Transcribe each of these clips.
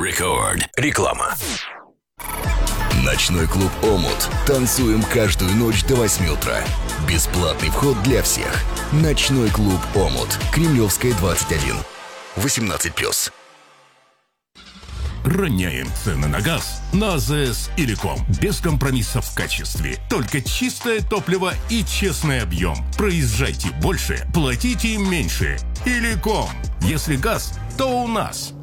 Рекорд. Реклама. Ночной клуб «Омут». Танцуем каждую ночь до 8 утра. Бесплатный вход для всех. Ночной клуб «Омут». Кремлевская, 21. 18+. Роняем цены на газ на АЗС Иликом. Без компромиссов в качестве. Только чистое топливо и честный объем. Проезжайте больше, платите меньше. Иликом. Если газ, то у нас.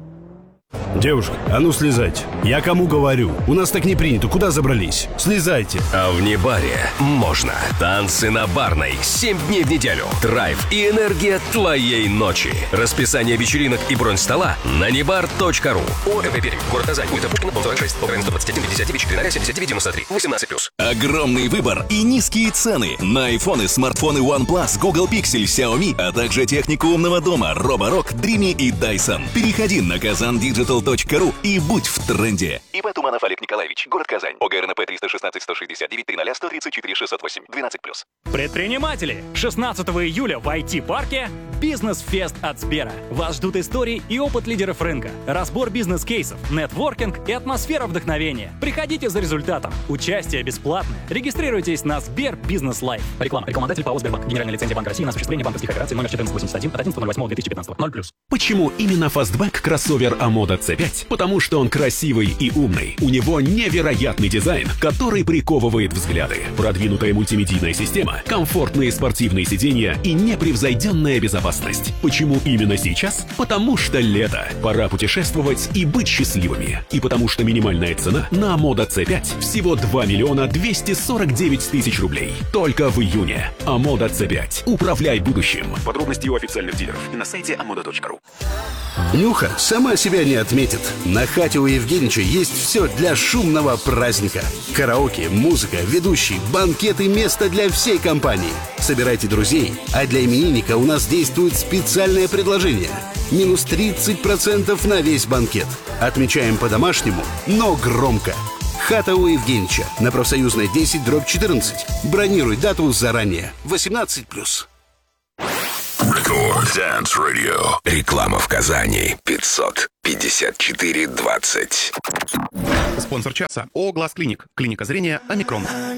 Девушка, а ну слезайте. Я кому говорю? У нас так не принято. Куда забрались? Слезайте. А в Небаре можно. Танцы на Барной. 7 дней в неделю. Драйв и энергия твоей ночи. Расписание вечеринок и бронь стола на nebar.ru. ОМВ Пермь. Город Казань. Улица Пушкина, дом 46. Украин 121 59 4 79 93. 18+. Огромный выбор и низкие цены на айфоны, смартфоны OnePlus, Google Pixel, Xiaomi, а также технику умного дома Roborock, Dreamy и Dyson. Переходи на kazandigital.ru и будь в тренде. ИП Туманов Олег Николаевич, город Казань. ОГРНП 316 169 300 134 608 12+. Предприниматели! 16 июля в IT-парке «Бизнес-фест» от Сбера. Вас ждут истории и опыт лидеров рынка, разбор бизнес-кейсов, нетворкинг и атмосфера вдохновения. Приходите за результатом. Участие бесплатное. Регистрируйтесь на Сбер Бизнес Лайф. Реклама. Рекламодатель ПАО «Сбербанк». Генеральная лицензия Банка России на осуществление банковских операций номер 1481 от 11.08.2015. 0+. Почему именно Fastback кроссовер Amoda C5? Потому что он красивый и умный. У него невероятный дизайн, который приковывает взгляды. Продвинутая мультимедийная система, комфортные спортивные сиденья и непревзойденная безопасность. Почему именно сейчас? Потому что лето. Пора путешествовать и быть счастливыми. И потому что минимальная цена на Amoda C5 всего 2 миллиона 249 тысяч рублей. Только в июне. Amoda C5. Управляй будущим. Подробности у официальных дилеров и на сайте amoda.ru. Нюха сама себя не отметит. На хате у Евгенича есть все для шумного праздника. Караоке, музыка, ведущий, банкеты, место для всей компании. Собирайте друзей, а для именинника у нас действует специальное предложение. Минус 30% на весь банкет. Отмечаем по-домашнему, но громко. Хата у Евгенича на Профсоюзной 10/14. Бронируй дату заранее. 18+. Рекорд Dance Radio. Реклама в Казани. 554 20. Спонсор часа ООО «Глаз Клиник». Клиника зрения «Омикрон».